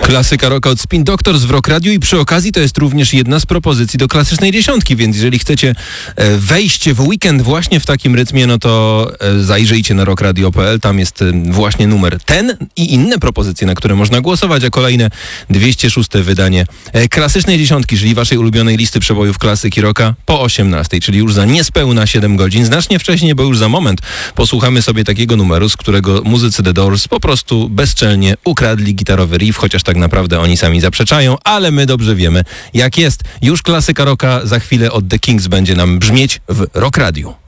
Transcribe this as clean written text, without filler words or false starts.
Klasyka rocka od Spin Doctors w Rock Radio i przy okazji to jest również jedna z propozycji do klasycznej dziesiątki, więc jeżeli chcecie wejść w weekend właśnie w takim rytmie, no to zajrzyjcie na rockradio.pl, tam jest właśnie numer ten i inne propozycje, na które można głosować, a kolejne 206. wydanie klasycznej dziesiątki, czyli waszej ulubionej listy przebojów klasyki rocka po 18, czyli już za niespełna 7 godzin, znacznie wcześniej, bo już za moment posłuchamy sobie takiego numeru, z którego muzycy The Doors po prostu bezczelnie ukradli gitarowy riff, chociaż tak naprawdę oni sami zaprzeczają, ale my dobrze wiemy, jak jest. Już klasyka rocka za chwilę od The Kings będzie nam brzmieć w Rock Radio.